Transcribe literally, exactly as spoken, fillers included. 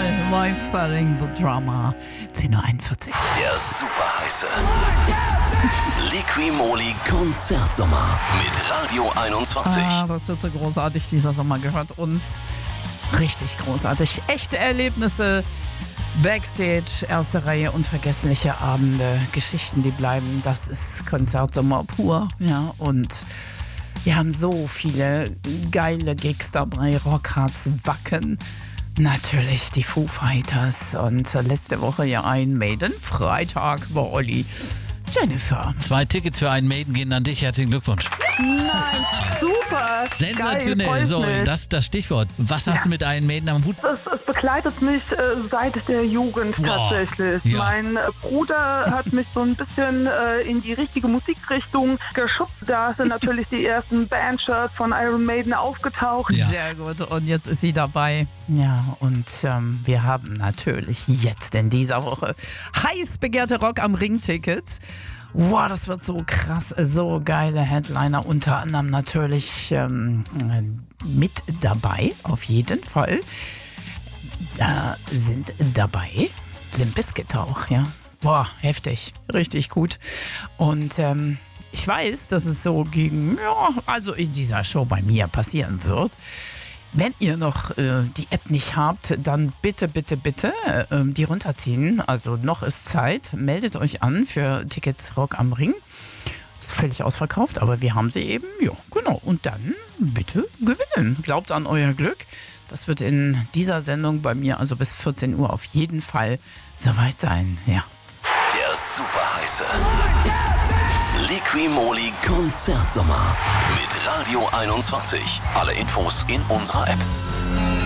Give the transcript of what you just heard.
Toll, live selling the drama. zehn Uhr einundvierzig. Der super heiße Liqui-Moly Konzertsommer mit Radio einundzwanzig. Ah, das wird so großartig, dieser Sommer gehört uns. Richtig großartig. Echte Erlebnisse, Backstage, erste Reihe, unvergessliche Abende, Geschichten, die bleiben. Das ist Konzertsommer pur. Ja, und wir haben so viele geile Gigs dabei. Rockharz, Wacken. Natürlich die Foo Fighters und letzte Woche ja ein Maiden. Freitag war Olli. Jennifer. Zwei Tickets für einen Maiden gehen an dich. Herzlichen Glückwunsch. Nein, super. Sensationell. Geil, so, mich. das das Stichwort. Was hast Ja. du mit einem Maiden am Hut? Es, es begleitet mich äh, seit der Jugend Boah, tatsächlich. ja. Mein äh, Bruder hat mich so ein bisschen äh, in die richtige Musikrichtung geschubst. Da sind natürlich die ersten Bandshirts von Iron Maiden aufgetaucht. Ja. Sehr gut. Und jetzt ist sie dabei. Ja, und ähm, wir haben natürlich jetzt in dieser Woche heiß begehrte Rock am Ring-Tickets. Wow, das wird so krass, so geile Headliner, unter anderem natürlich ähm, mit dabei, auf jeden Fall. Da sind dabei Limp Bizkit auch, ja. Boah, heftig, richtig gut. Und ähm, ich weiß, dass es so gegen, ja, also in dieser Show bei mir passieren wird. Wenn ihr noch äh, die App nicht habt, dann bitte, bitte, bitte äh, die runterziehen. Also noch ist Zeit. Meldet euch an für Tickets Rock am Ring. Ist völlig ausverkauft, aber wir haben sie eben. Ja, genau. Und dann bitte gewinnen. Glaubt an euer Glück. Das wird in dieser Sendung bei mir also bis vierzehn Uhr auf jeden Fall soweit sein. Ja. Der super heiße Liqui-Moly Konzertsommer mit Radio einundzwanzig. Alle Infos in unserer App.